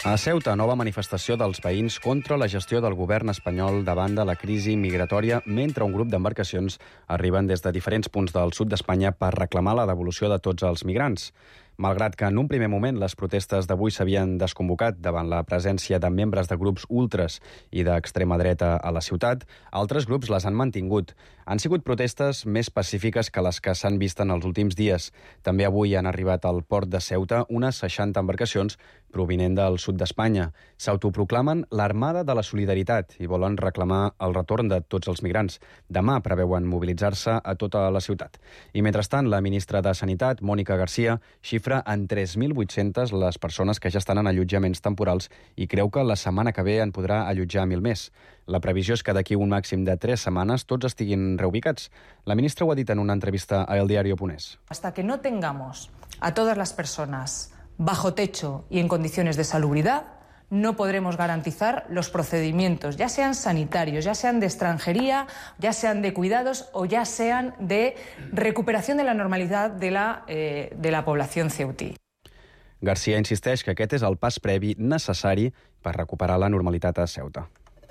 A Ceuta, nova manifestació dels veïns contra la gestió del govern espanyol davant de la crisi migratòria, mentre un grup d'embarcacions arriben des de diferents punts del sud d'Espanya per reclamar la devolució de tots els migrants. Malgrat que en un primer moment les protestes d'avui s'havien desconvocat davant la presència de membres de grups ultres i d'extrema dreta a la ciutat, altres grups les han mantingut. Han sigut protestes més pacífiques que les que s'han vist en els últims dies. També avui han arribat al port de Ceuta unes 60 embarcacions provinent del sud d'Espanya. S'autoproclamen l'Armada de la Solidaritat i volen reclamar el retorn de tots els migrants. Demà preveuen mobilitzar-se a tota la ciutat. I mentrestant, la ministra de Sanitat, Mònica Garcia, xifra en 3.800 les persones que ja estan en allotjaments temporals i creu que la setmana que ve en podrà allotjar 1.000 més. La previsió és que d'aquí un màxim de 3 setmanes tots estiguin reubicats. La ministra ho ha dit en una entrevista a El Diario.es. Hasta que no tengamos a todas las personas bajo techo y en condiciones de salubridad, no podremos garantizar los procedimientos, ya sean sanitarios, ya sean de extranjería, ya sean de cuidados o ya sean de recuperación de la normalidad de la población ceutí. Garcia insisteix que aquest és el pas previ necessari per recuperar la normalitat a Ceuta.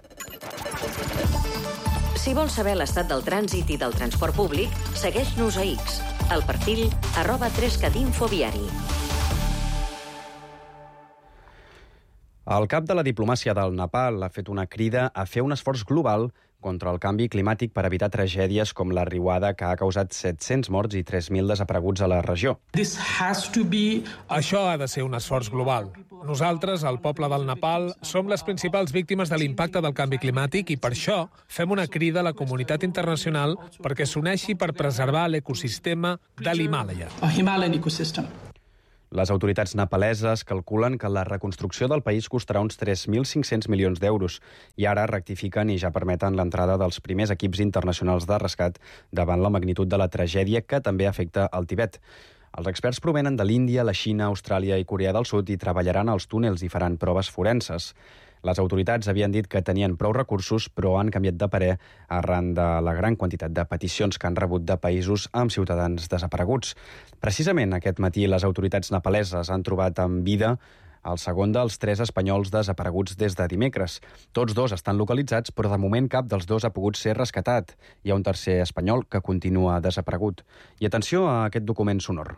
Si vols saber l'estat del trànsit i del transport públic, segueix-nos a X, al perfil @3catinfoviari. El cap de la diplomàcia del Nepal ha fet una crida a fer un esforç global contra el canvi climàtic per evitar tragèdies com la riuada que ha causat 700 morts i 3.000 desapareguts a la regió. Això ha de ser un esforç global. Nosaltres, el poble del Nepal, som les principals víctimes de l'impacte del canvi climàtic i per això fem una crida a la comunitat internacional perquè s'uneixi per preservar l'ecosistema de l'Himàlaia. Les autoritats nepaleses calculen que la reconstrucció del país costarà uns 3.500 milions d'euros i ara rectifiquen i ja permeten l'entrada dels primers equips internacionals de rescat davant la magnitud de la tragèdia que també afecta el Tibet. Els experts provenen de l'Índia, la Xina, Austràlia i Corea del Sud i treballaran als túnels i faran proves forenses. Les autoritats havien dit que tenien prou recursos, però han canviat de parer arran de la gran quantitat de peticions que han rebut de països amb ciutadans desapareguts. Precisament aquest matí les autoritats nepaleses han trobat amb vida el segon dels 3 espanyols desapareguts des de dimecres. Tots 2 estan localitzats, però de moment cap dels 2 ha pogut ser rescatat. Hi ha un tercer espanyol que continua desaparegut. I atenció a aquest document sonor.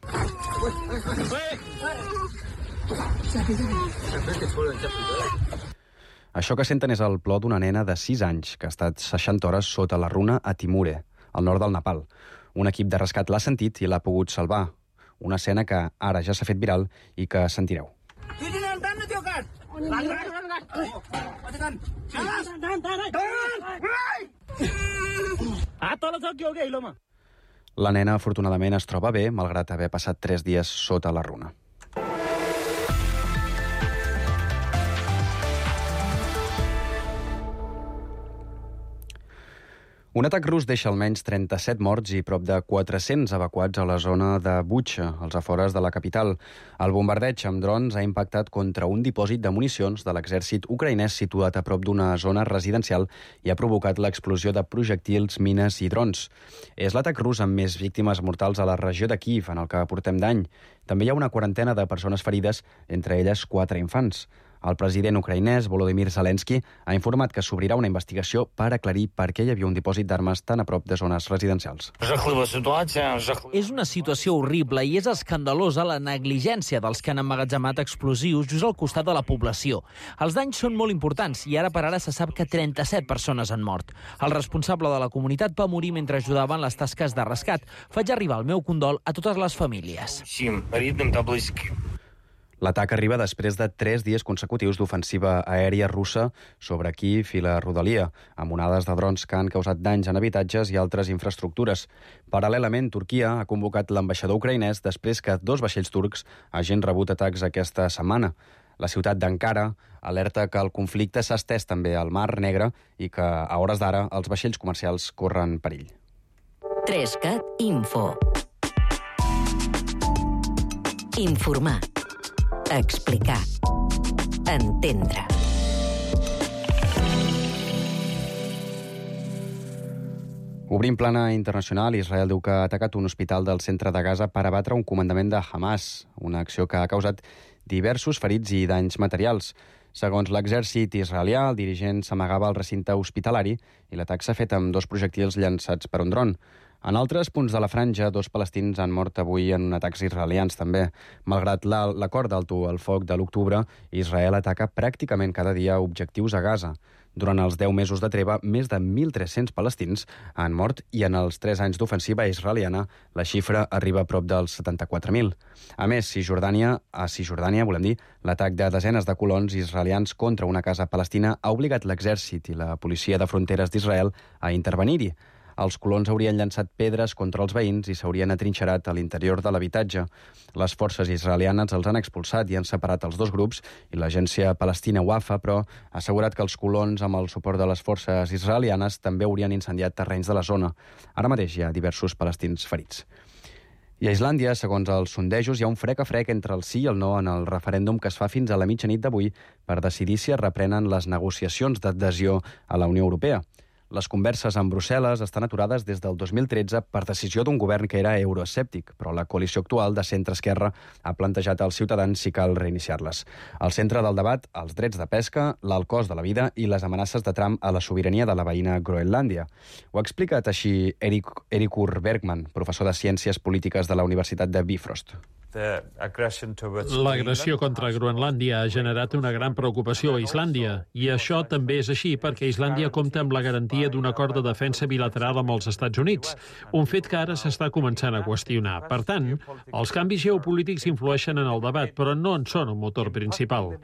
Això que senten és el plor d'una nena de 6 anys que ha estat 60 hores sota la runa a Timure, al nord del Nepal. Un equip de rescat l'ha sentit i l'ha pogut salvar. Una escena que ara ja s'ha fet viral i que sentireu. La nena, afortunadament, es troba bé, malgrat haver passat 3 dies sota la runa. Un atac rus deixa almenys 37 morts i prop de 400 evacuats a la zona de Bucha, als afores de la capital. El bombardeig amb drons ha impactat contra un dipòsit de municions de l'exèrcit ucraïnès situat a prop d'una zona residencial i ha provocat l'explosió de projectils, mines i drons. És l'atac rus amb més víctimes mortals a la regió de Kíiv en el que portem d'any. També hi ha una quarantena de persones ferides, entre elles 4 infants. El president ucraïnès, Volodymyr Zelensky, ha informat que s'obrirà una investigació per aclarir per què hi havia un dipòsit d'armes tan a prop de zones residencials. És una situació horrible i és escandalosa la negligència dels que han emmagatzemat explosius just al costat de la població. Els danys són molt importants i ara per ara se sap que 37 persones han mort. El responsable de la comunitat va morir mentre ajudava en les tasques de rescat. Faig arribar el meu condol a totes les famílies. L'atac arriba després de 3 dies consecutius d'ofensiva aèria russa sobre Kíiv i la rodalia, amb onades de drons que han causat danys en habitatges i altres infraestructures. Paral·lelament, Turquia ha convocat l'ambaixador ucraïnès després que 2 vaixells turcs hagin rebut atacs aquesta setmana. La ciutat d'Ankara alerta que el conflicte s'ha estès també al Mar Negre i que, a hores d'ara, els vaixells comercials corren perill. 3cat Info. Informar. Explicar. Entendre. Obrim plana internacional. Israel diu que ha atacat un hospital del centre de Gaza per abatre un comandament de Hamas, una acció que ha causat diversos ferits i danys materials. Segons l'exèrcit israelià, el dirigent s'amagava al recinte hospitalari i l'atac s'ha fet amb 2 projectils llançats per un dron. En altres punts de la franja, 2 palestins han mort avui en atacs israelians també. Malgrat l'acord d'alto al foc de l'octubre, Israel ataca pràcticament cada dia objectius a Gaza. Durant els 10 mesos de treva, més de 1.300 palestins han mort i en els 3 anys d'ofensiva israeliana la xifra arriba a prop dels 74.000. A més, a Cisjordània, volem dir, l'atac de desenes de colons israelians contra una casa palestina ha obligat l'exèrcit i la policia de fronteres d'Israel a intervenir-hi. Els colons haurien llançat pedres contra els veïns i s'haurien atrinxerat a l'interior de l'habitatge. Les forces israelianes els han expulsat i han separat els 2 grups i l'agència palestina Wafa, però, ha assegurat que els colons, amb el suport de les forces israelianes, també haurien incendiat terrenys de la zona. Ara mateix hi ha diversos palestins ferits. I a Islàndia, segons els sondejos, hi ha un frec a frec entre el sí i el no en el referèndum que es fa fins a la mitjanit d'avui per decidir si es reprenen les negociacions d'adhesió a la Unió Europea. Les converses amb Brussel·les estan aturades des del 2013 per decisió d'un govern que era euroescèptic, però la coalició actual de centre-esquerra ha plantejat als ciutadans si cal reiniciar-les. Al centre del debat, els drets de pesca, l'alt cost de la vida i les amenaces de Trump a la sobirania de la veïna Groenlàndia. Ho ha explicat així Eiríkur Bergman, professor de Ciències Polítiques de la Universitat de Bifrost. L'agressió contra Groenlàndia ha generat una gran preocupació a Islàndia, i això també és així perquè Islàndia compta amb la garantia d'un acord de defensa bilateral amb els Estats Units, un fet que ara s'està començant a qüestionar. Per tant, els canvis geopolítics influeixen en el debat, però no en són el motor principal.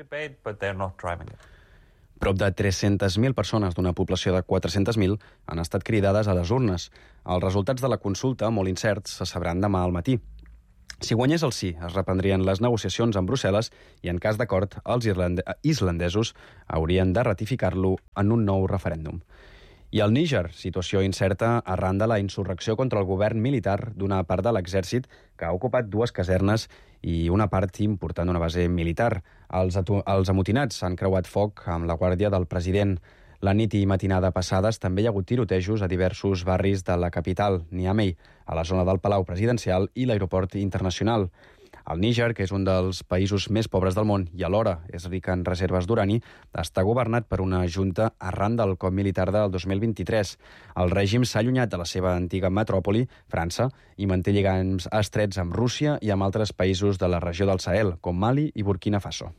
Prop de 300.000 persones d'una població de 400.000 han estat cridades a les urnes. Els resultats de la consulta, molt incerts, se sabran demà al matí. Si guanyés el sí, es reprendrien les negociacions amb Brussel·les i, en cas d'acord, els islandesos haurien de ratificar-lo en un nou referèndum. I al Níger, situació incerta arran de la insurrecció contra el govern militar d'una part de l'exèrcit que ha ocupat 2 casernes i una part important d'una base militar. Els amotinats han creuat foc amb la guàrdia del president. La nit i matinada passades també hi ha hagut tirotejos a diversos barris de la capital, Niamey, a la zona del Palau Presidencial i l'aeroport internacional. El Níger, que és un dels països més pobres del món i alhora és ric en reserves d'urani, està governat per una junta arran del cop militar del 2023. El règim s'ha allunyat de la seva antiga metròpoli, França, i manté lligams estrets amb Rússia i amb altres països de la regió del Sahel, com Mali i Burkina Faso.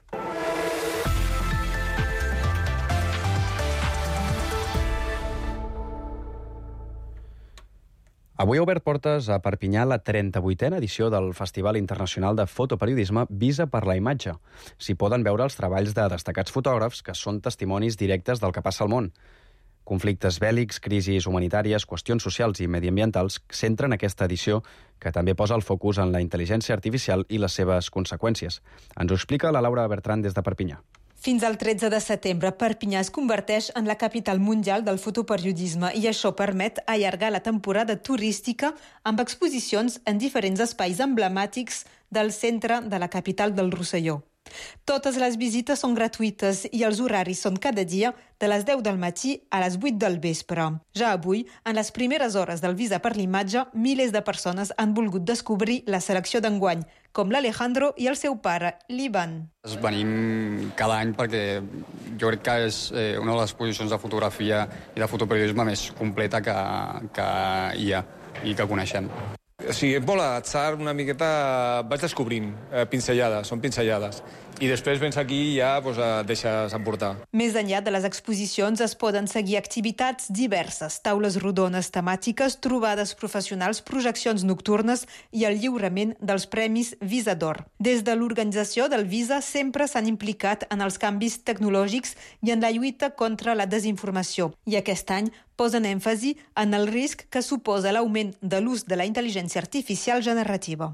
Avui ha obert portes a Perpinyà la 38a edició del Festival Internacional de Fotoperiodisme Visa per la Imatge. S'hi poden veure els treballs de destacats fotògrafs que són testimonis directes del que passa al món. Conflictes bèl·lics, crisis humanitàries, qüestions socials i mediambientals centren aquesta edició, que també posa el focus en la intel·ligència artificial i les seves conseqüències. Ens ho explica la Laura Bertran des de Perpinyà. Fins al 13 de setembre, Perpinyà es converteix en la capital mundial del fotoperiodisme i això permet allargar la temporada turística amb exposicions en diferents espais emblemàtics del centre de la capital del Rosselló. Totes les visites són gratuïtes i els horaris són cada dia de les 10 del matí a les 8 del vespre. Ja avui, en les primeres hores del Visa per l'imatge, milers de persones han volgut descobrir la selecció d'enguany, com l'Alejandro i el seu pare, l'Ivan. Venim cada any perquè jo crec que és una de les exposicions de fotografia i de fotoperiodisme més completa que hi ha i que coneixem. O sigui, és molt a l'atzar, una miqueta vaig descobrint pinzellades, són pinzellades. I després vens aquí i ja et deixes emportar. Més enllà de les exposicions es poden seguir activitats diverses, taules rodones temàtiques, trobades professionals, projeccions nocturnes i el lliurament dels premis Visa d'Or. Des de l'organització del Visa sempre s'han implicat en els canvis tecnològics i en la lluita contra la desinformació. I aquest any posen èmfasi en el risc que suposa l'augment de l'ús de la intel·ligència artificial generativa.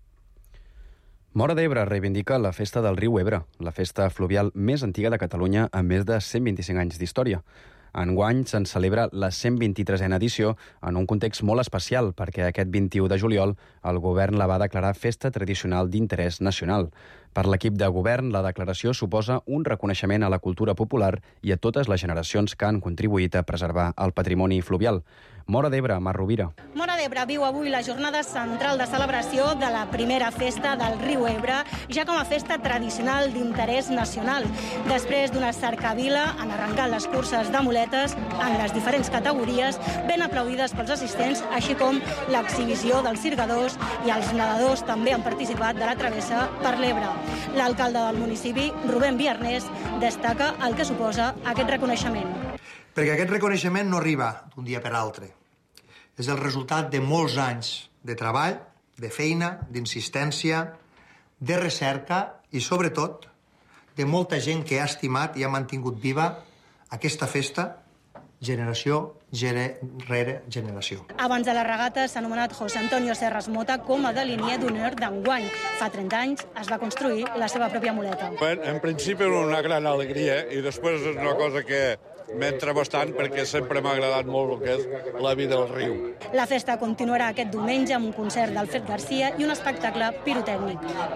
Móra d'Ebre reivindica la festa del riu Ebre, la festa fluvial més antiga de Catalunya amb més de 125 anys d'història. Enguany se'n celebra la 123a edició en un context molt especial perquè aquest 21 de juliol el govern la va declarar festa tradicional d'interès nacional. Per l'equip de govern, la declaració suposa un reconeixement a la cultura popular i a totes les generacions que han contribuït a preservar el patrimoni fluvial. Móra d'Ebre, Mar Rovira. Móra d'Ebre viu avui la jornada central de celebració de la primera festa del riu Ebre, ja com a festa tradicional d'interès nacional. Després d'una cercavila han arrencat les curses de muletes en les diferents categories, ben aplaudides pels assistents, així com l'exhibició dels cirgadors, i els nedadors també han participat de la travessa per l'Ebre. L'alcalde del municipi, Rubén Viarnés, destaca el que suposa aquest reconeixement. Perquè aquest reconeixement no arriba d'un dia per l'altre. És el resultat de molts anys de treball, de feina, d'insistència, de recerca i, sobretot, de molta gent que ha estimat i ha mantingut viva aquesta festa generació rere generació. Abans de la regata s'ha anomenat José Antonio Serras Mota com a delineer d'honor d'enguany. Fa 30 anys es va construir la seva pròpia muleta. En principi era una gran alegria i després és una cosa que m'entra bastant perquè sempre m'ha agradat molt el que és la vida al riu. La festa continuarà aquest diumenge amb un concert d'Alfred Garcia i un espectacle pirotècnic.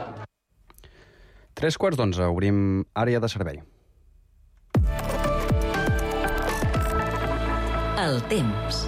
11:03, obrim àrea de servei. El temps.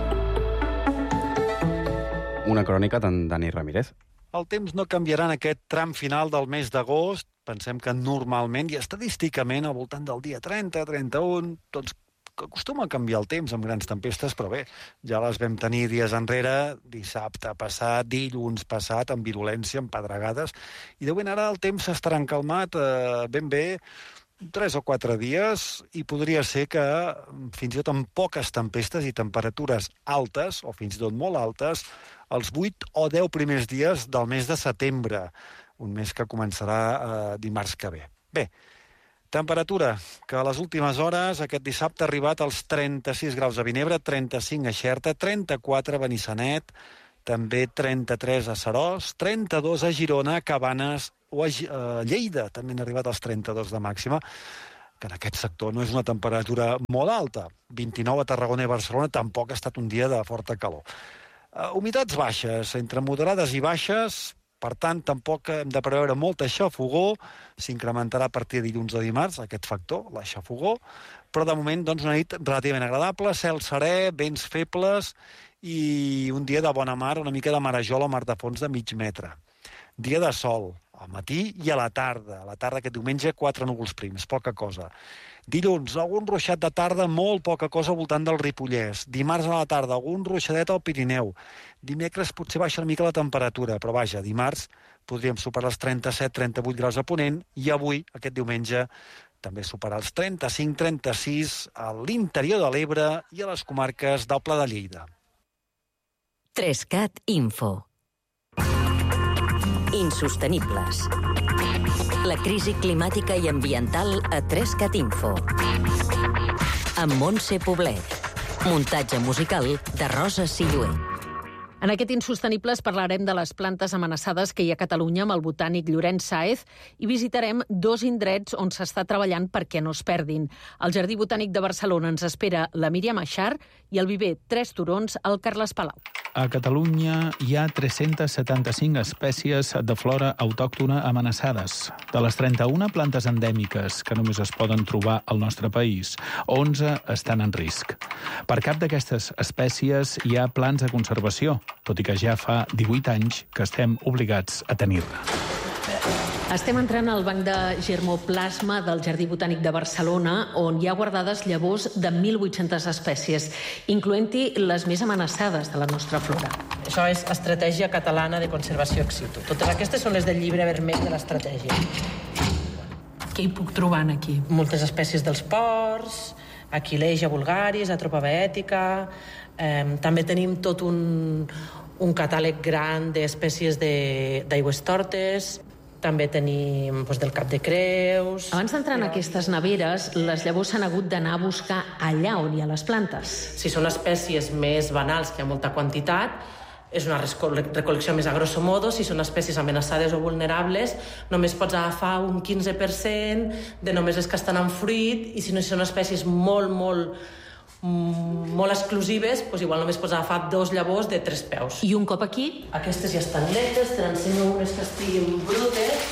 Una crònica d'en Dani Ramírez. El temps no canviarà en aquest tram final del mes d'agost. Pensem que normalment i estadísticament al voltant del dia 30, 31, doncs acostuma a canviar el temps amb grans tempestes, però bé, ja les vam tenir dies enrere, dissabte passat, dilluns passat, amb virulència, amb pedregades, i de ben ara el temps s'estarà encalmat ben bé 3 o 4 dies i podria ser que fins i tot amb poques tempestes i temperatures altes, o fins i tot molt altes, els 8 o 10 primers dies del mes de setembre, un mes que començarà dimarts que ve. Bé, temperatura, que a les últimes hores aquest dissabte ha arribat als 36 graus a Vinebre, 35 a Xerta, 34 a Benissanet, també 33 a Seròs, 32 a Girona, Cabanes o a Lleida, també han arribat als 32 de màxima, que en aquest sector no és una temperatura molt alta. 29 a Tarragona i Barcelona, tampoc ha estat un dia de forta calor. Humitats baixes, entre moderades i baixes, per tant, tampoc hem de preveure molta xafogor, s'incrementarà a partir de dilluns o dimarts, aquest factor, la xafogor, però de moment doncs, una nit relativament agradable, cel serè, vents febles i un dia de bona mar, una mica de marejol o mar de fons de mig metre. Dia de sol, al matí i a la tarda. A la tarda aquest diumenge 4 núvols prims, poca cosa. Dilluns, algun ruixat de tarda, molt poca cosa al voltant del Ripollès. Dimarts a la tarda, algun ruixadet al Pirineu. Dimecres potser baixa una mica la temperatura, però vaja, dimarts podríem superar els 37-38 graus a Ponent i avui, aquest diumenge, també superar els 35-36 a l'interior de l'Ebre i a les comarques del Pla de Lleida. 3CAT Info. Insostenibles. La crisi climàtica i ambiental a 3CAT Info. Amb Montse Poblet. Muntatge musical de Rosa Silluet. En aquest Insostenibles parlarem de les plantes amenaçades que hi ha a Catalunya amb el botànic Llorenç Sáez i visitarem 2 indrets on s'està treballant perquè no es perdin. Al Jardí Botànic de Barcelona ens espera la Míriam Aixar i al viver 3 Turons el Carles Palau. A Catalunya hi ha 375 espècies de flora autòctona amenaçades. De les 31 plantes endèmiques que només es poden trobar al nostre país, 11 estan en risc. Per cap d'aquestes espècies hi ha plans de conservació, tot i que ja fa 18 anys que estem obligats a tenir-ne. Estem entrant al banc de germoplasma del Jardí Botànic de Barcelona, on hi ha guardades llavors de 1.800 espècies, incloent-hi les més amenaçades de la nostra flora. Això és Estratègia Catalana de Conservació ex situ. Totes aquestes són les del llibre vermell de l'estratègia. Què hi puc trobar aquí? Moltes espècies dels ports, Aquileia vulgaris, Atropa beètica. També tenim tot un catàleg gran d'espècies d'aigües tortes. També tenim del cap de creus... Abans d'entrar en aquestes neveres, les llavors s'han hagut d'anar a buscar allà on hi ha les plantes. Si són espècies més banals, que hi ha molta quantitat, és una recol·lecció més a grosso modo. Si són espècies amenaçades o vulnerables, només pots agafar un 15% de només les que estan en fruit, i si no són espècies molt exclusives, doncs igual només pots agafar 2 llavors de 3 peus. I un cop aquí? Aquestes ja estan netes, te n'ensenyo unes que estiguin brutes.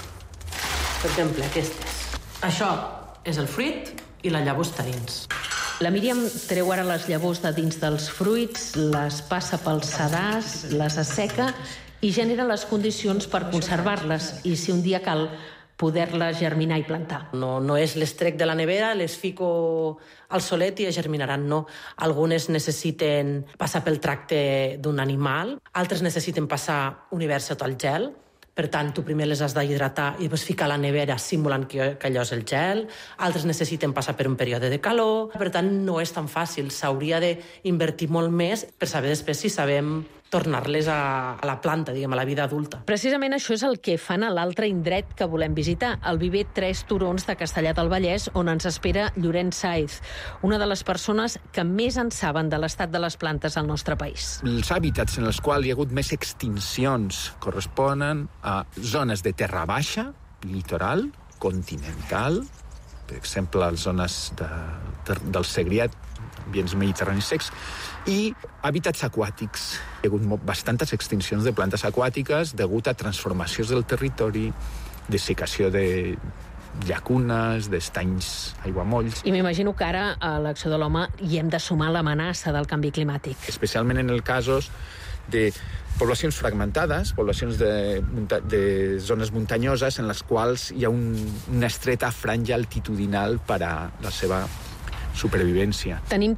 Per exemple, aquestes. Això és el fruit i la llavor està dins. La Míriam treu ara les llavors de dins dels fruits, les passa pels sedars, les asseca i genera les condicions per conservar-les i, si un dia cal, poder-les germinar i plantar. No és les trec de la nevera, les fico al solet i es germinaran, no. Algunes necessiten passar pel tracte d'un animal, altres necessiten passar univers sota el gel, per tant, tu primer les has d'hidratar i després ficar a la nevera simulant que allò és el gel, altres necessiten passar per un període de calor, per tant, no és tan fàcil, s'hauria d'invertir molt més per saber després si sabem tornar-les a la planta, diguem, a la vida adulta. Precisament això és el que fan a l'altre indret que volem visitar, el viver Tres Turons de Castellar del Vallès, on ens espera Llorenç Sáez, una de les persones que més en saben de l'estat de les plantes al nostre país. Els hàbitats en els quals hi ha hagut més extincions corresponen a zones de terra baixa, litoral, continental, per exemple, les zones del Segrià, ambients mediterranis secs, i hàbitats aquàtics. Hi ha hagut bastantes extincions de plantes aquàtiques degut a transformacions del territori, dessecació de llacunes, d'estanys, aiguamolls. I m'imagino que ara a l'acció de l'home hi hem de sumar l'amenaça del canvi climàtic. Especialment en els casos de poblacions fragmentades, poblacions de zones muntanyoses en les quals hi ha una estreta franja altitudinal per a la seva supervivència. Tenim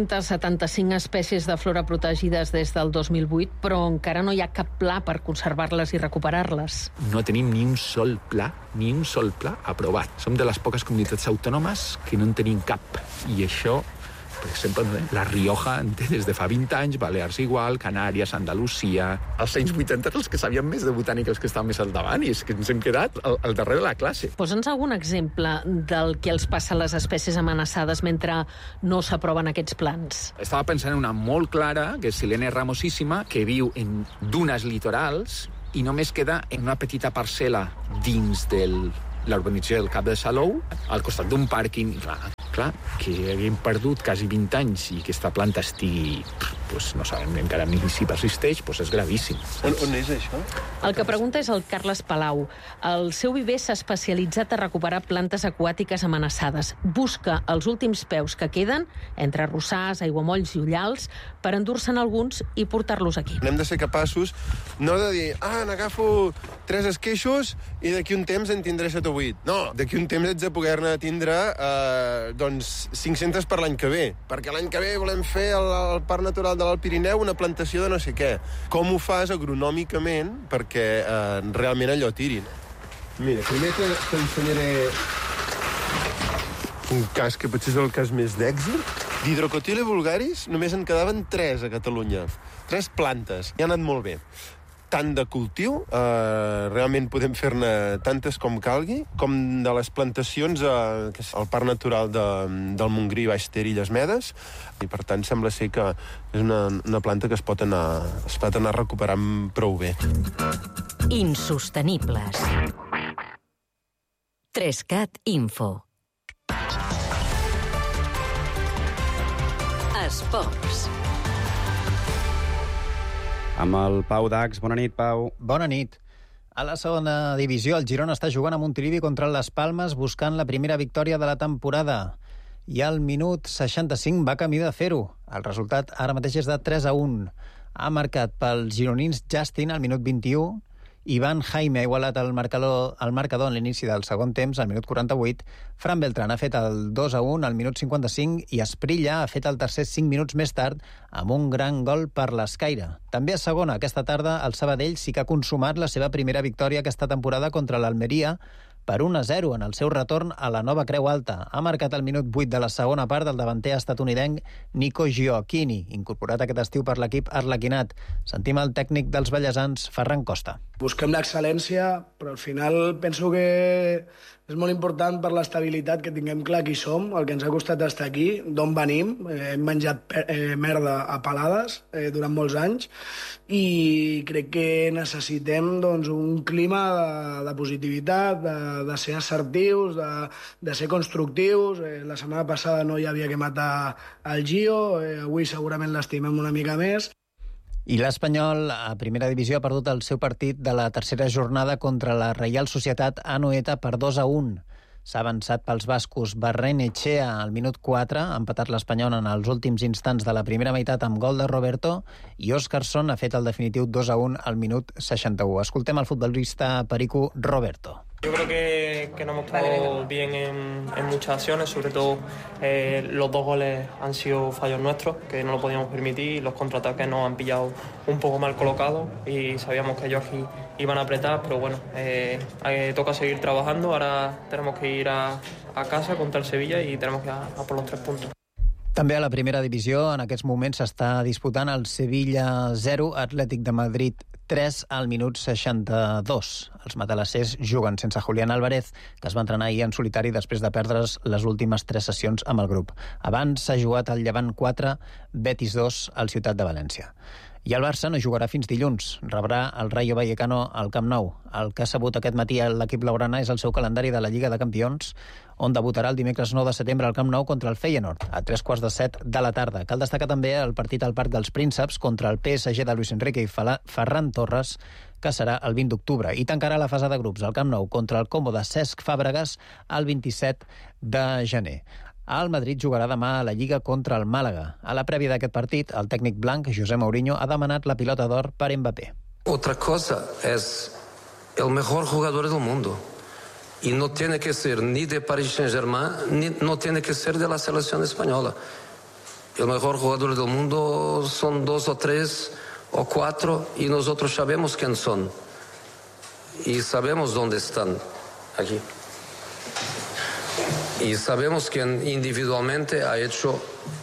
375 espècies de flora protegides des del 2008, però encara no hi ha cap pla per conservar-les i recuperar-les. No tenim ni un sol pla aprovat. Som de les poques comunitats autònomes que no en tenim cap. I això, per exemple, la Rioja en té des de fa 20 anys, Balears igual, Canàries, Andalusia. Als anys 80 els que sabien més de botànica, els que estaven més al davant, i és que ens hem quedat al darrere de la classe. Posa'ns algun exemple del que els passa a les espècies amenaçades mentre no s'aproven aquests plans. Estava pensant en una molt clara, que és Silene ramosíssima, que viu en dunes litorals i només queda en una petita parcel·la dins de l'urbanització del Cap de Salou, al costat d'un pàrquing. Clar, que haguem perdut quasi 20 anys i aquesta planta estigui, no sabem encara ni si persisteix, és gravíssim. On és això? El que pregunta és el Carles Palau. El seu viver s'ha especialitzat a recuperar plantes aquàtiques amenaçades. Busca els últims peus que queden, entre arrossars, aiguamolls i ullals, per endur-se'n alguns i portar-los aquí. Hem de ser capaços no de dir, n'agafo 3 esqueixos i d'aquí un temps en tindré 7 o 8. No, d'aquí un temps haig de poder-ne tindre 500 per l'any que ve, perquè l'any que ve volem fer al Parc Natural de l'Alt Pirineu una plantació de no sé què. Com ho fas agronòmicament perquè realment allò tiri? Mira, primer t'ensenyaré un cas que potser és el cas més d'èxit. D'Hydrocotyle vulgaris només en quedaven 3 a Catalunya. 3 plantes. I ha anat molt bé. Tant de cultiu, realment podem fer-ne tantes com calgui, com de les plantacions al Parc Natural del Montgrí, Baix Ter i Illes Medes, i per tant sembla ser que és una planta que es pot anar recuperant prou bé. Insostenibles. 3CAT Info. Esports. Amb el Pau Dax. Bona nit, Pau. Bona nit. A la segona divisió, el Girona està jugant a Montilivi contra les Palmes buscant la primera victòria de la temporada. I al minut 65 va camí de fer-ho. El resultat ara mateix és de 3-1. Ha marcat pels gironins Justin al minut 21, Ivan Jaime ha igualat el marcador en l'inici del segon temps, al minut 48, Fran Beltrán ha fet el 2-1 al minut 55 i Esprilla ha fet el tercer 5 minuts més tard amb un gran gol per l'Escaire. També a segona, aquesta tarda, el Sabadell sí que ha consumat la seva primera victòria aquesta temporada contra l'Almeria per 1-0 en el seu retorn a la nova Creu Alta. Ha marcat al minut 8 de la segona part el davanter estatunidenc Nico Gioacchini, incorporat aquest estiu per l'equip arlequinat. Sentim el tècnic dels vallesans, Ferran Costa. Busquem l'excel·lència, però al final penso que és molt important per l'estabilitat que tinguem clar qui som, el que ens ha costat estar aquí, d'on venim. Hem menjat merda a palades durant molts anys i crec que necessitem un clima de positivitat, de ser assertius, de ser constructius. La setmana passada no hi havia que matar el Gio, avui segurament l'estimem una mica més. I l'Espanyol, a primera divisió, ha perdut el seu partit de la tercera jornada contra la Reial Societat Anoeta per 2-1. S'ha avançat pels bascos. Barrenechea al minut 4, ha empatat l'Espanyol en els últims instants de la primera meitat amb gol de Roberto, i Óscarson ha fet el definitiu 2-1 al minut 61. Escoltem el futbolista perico Roberto. Yo creo que nos hemos estado bien en muchas acciones, sobre todo los 2 goles han sido fallos nuestros, que no lo podíamos permitir, los contraataques nos han pillado un poco mal colocados y sabíamos que ellos aquí iban a apretar, pero bueno, toca seguir trabajando, ahora tenemos que ir a casa contra el Sevilla y tenemos que ir a por los 3 puntos. També a la primera divisió, en aquests moments s'està disputant el Sevilla 0, Atlètic de Madrid 3 al minut 62. Els matalassers juguen sense Julián Álvarez, que es va entrenar ahir en solitari després de perdre's les últimes 3 sessions amb el grup. Abans s'ha jugat el Llevant 4, Betis 2 al Ciutat de València. I el Barça no jugarà fins dilluns. Rebrà el Rayo Vallecano al Camp Nou. El que ha sabut aquest matí l'equip blaugrana és el seu calendari de la Lliga de Campions, on debutarà el dimecres 9 de setembre al Camp Nou contra el Feyenoord, a 3:15 de la tarda. Cal destacar també el partit al Parc dels Prínceps contra el PSG de Luis Enrique i Ferran Torres, que serà el 20 d'octubre. I tancarà la fase de grups al Camp Nou contra el Como de Cesc Fàbregas el 27 de gener. El Madrid jugarà demà a la Lliga contra el Màlaga. A la prèvia d'aquest partit, el tècnic blanc, José Mourinho, ha demanat la pilota d'or per Mbappé. Otra cosa es el mejor jugador del mundo. Y no tiene que ser ni de Paris Saint-Germain, ni no tiene que ser de la selección española. El mejor jugador del mundo son 2 o 3 o 4 y nosotros sabemos quién son. Y sabemos dónde están, aquí. Y sabemos quién individualmente ha hecho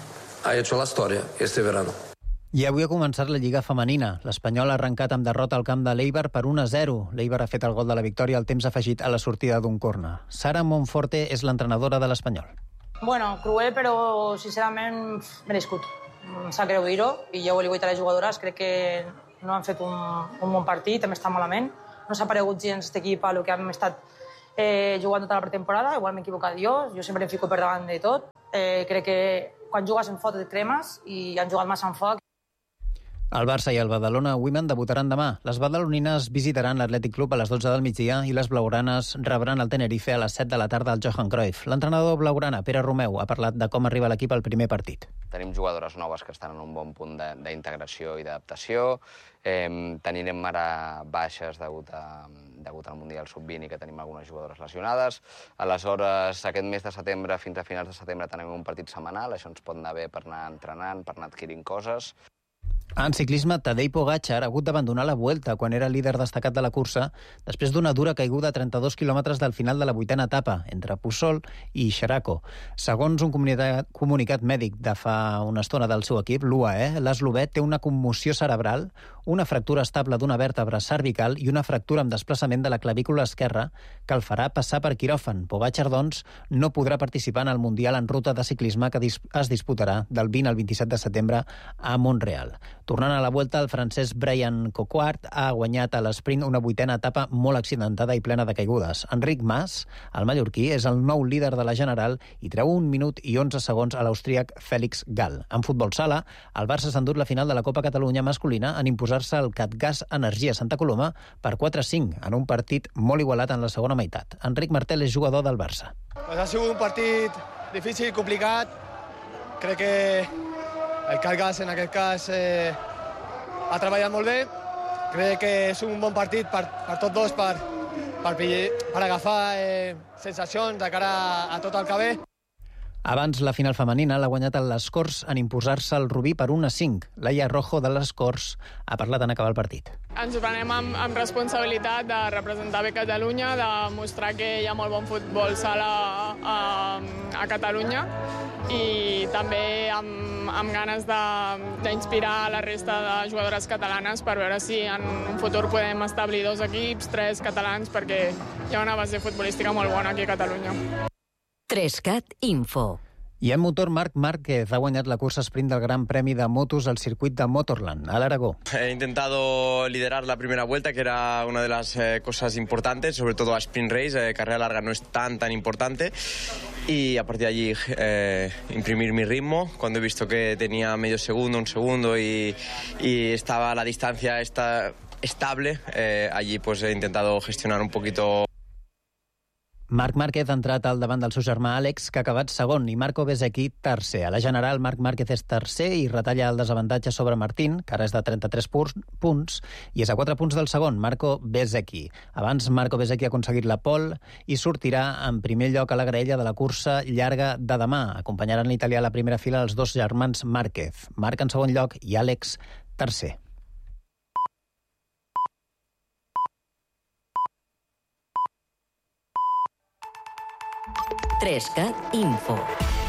la historia este verano. I avui ha començat la Lliga femenina. L'Espanyol ha arrencat amb derrota al camp de l'Eibar per 1-0. L'Eibar ha fet el gol de la victòria al temps afegit a la sortida d'un córner. Sara Monforte és l'entrenadora de l'Espanyol. Bueno, cruel, però sincerament merescut. Em sap greu dir-ho, i jo ho he dit a les jugadores, crec que no han fet un bon partit, hem estat malament. No s'ha paregut gens aquest equip a el que hem estat jugant tota la pretemporada, igual m'he equivocat jo sempre em fico per davant de tot. Crec que quan jugues en foc et cremes i han jugat massa en foc. El Barça i el Badalona Women debutaran demà. Les badalonines visitaran l'Atlètic Club a les 12 del migdia i les blaugranes rebran el Tenerife a les 7 de la tarda al Johan Cruyff. L'entrenador blaugrana, Pere Romeu, ha parlat de com arriba l'equip al primer partit. Tenim jugadores noves que estan en un bon punt d'integració i d'adaptació. Tenim ara baixes degut al Mundial Sub-20 i que tenim algunes jugadores lesionades. Aleshores, aquest mes de setembre fins a finals de setembre tenim un partit setmanal. Això ens pot anar bé per anar entrenant, per anar adquirint coses. En ciclisme, Tadej Pogačar ha hagut d'abandonar la Vuelta quan era líder destacat de la cursa després d'una dura caiguda a 32 quilòmetres del final de la 8a etapa, entre Puçol i Xeraco. Segons un comunicat mèdic de fa una estona del seu equip, l'UAE, l'eslovè té una commoció cerebral, una fractura estable d'una vèrtebra cervical i una fractura amb desplaçament de la clavícula esquerra que el farà passar per quiròfan. Pogačar, doncs, no podrà participar en el Mundial en ruta de ciclisme que es disputarà del 20 al 27 de setembre a Montreal. Tornant a la Vuelta, el francès Brian Coquard ha guanyat a l'esprint una 8a etapa molt accidentada i plena de caigudes. Enric Mas, el mallorquí, és el nou líder de la General i treu 1 minut i 11 segons a l'austríac Félix Gall. En futbol sala, el Barça s'ha endut la final de la Copa Catalunya masculina en imposar-se al Catgas Energia Santa Coloma per 4-5 en un partit molt igualat en la segona meitat. Enric Martel és jugador del Barça. Ha sigut un partit difícil, complicat. Crec que el Catgas, en aquest cas, ha treballat molt bé. Crec que és un bon partit per tots dos, per agafar sensacions de cara a tot el que ve. Abans, la final femenina l'ha guanyat el Les Corts en imposar-se al Rubí per 1-5. Laia Rojo, de Les Corts, ha parlat en acabar el partit. Ens ho prenem amb responsabilitat de representar bé Catalunya, de mostrar que hi ha molt bon futbol sala a Catalunya i també amb ganes d'inspirar la resta de jugadores catalanes per veure si en un futur podem establir 2 equips, 3 catalans, perquè hi ha una base futbolística molt bona aquí a Catalunya. 3CAT Info. I en motor, Marc Márquez ha guanyat la cursa sprint del Gran Premi de Motos al circuit de Motorland, a l'Aragó. He intentado liderar la primera vuelta, que era una de las cosas importantes, sobre todo a sprint race, carrera larga no es tan importante, y a partir de allí imprimir mi ritmo. Cuando he visto que tenía medio segundo, 1 segundo y estaba la distancia estable, allí pues he intentado gestionar un poquito. Marc Márquez ha entrat al davant del seu germà Àlex, que ha acabat segon, i Marco Bezzecchi tercer. A la general, Marc Márquez és tercer i retalla el desavantatge sobre Martín, que ara és de 33 punts, i és a 4 punts del segon, Marco Bezzecchi. Abans, Marco Bezzecchi ha aconseguit la pole i sortirà en primer lloc a la graella de la cursa llarga de demà. Acompanyaran l'italià a la primera fila els dos germans Márquez. Marc en segon lloc i Àlex tercer. Trescat Info.